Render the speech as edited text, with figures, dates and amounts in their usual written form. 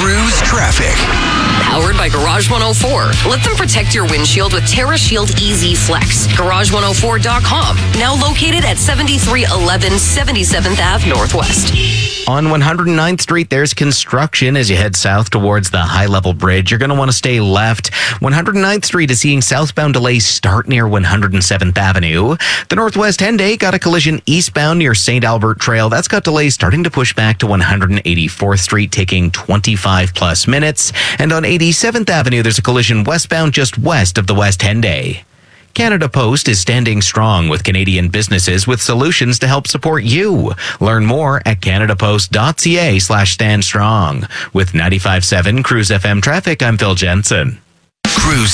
Cruise traffic. Powered by Garage 104. Let them protect your windshield with TerraShield Easy Flex. Garage104.com. Now located at 7311 77th Ave Northwest. On 109th Street, there's construction as you head south towards the high-level bridge. You're going to want to stay left. 109th Street is seeing southbound delays start near 107th Avenue. The Northwest Henday got a collision eastbound near St. Albert Trail. That's got delays starting to push back to 184th Street, taking 25-plus minutes. And on 87th Avenue, there's a collision westbound just west of the West Henday. Canada Post is standing strong with Canadian businesses with solutions to help support you. Learn more at canadapost.ca/standstrong. With 95.7 Cruise FM traffic, I'm Phil Jensen. Cruise